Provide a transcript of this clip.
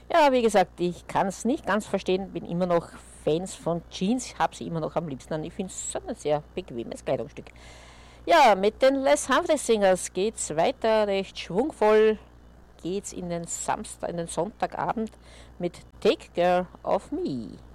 Ja, wie gesagt, ich kann es nicht ganz verstehen, bin immer noch Fans von Jeans, habe sie immer noch am liebsten an. Ich finde es ein sehr bequemes Kleidungsstück. Ja, mit den Les Humphrey Singers geht's weiter, recht schwungvoll geht's in den Sonntagabend mit Take Care of Me.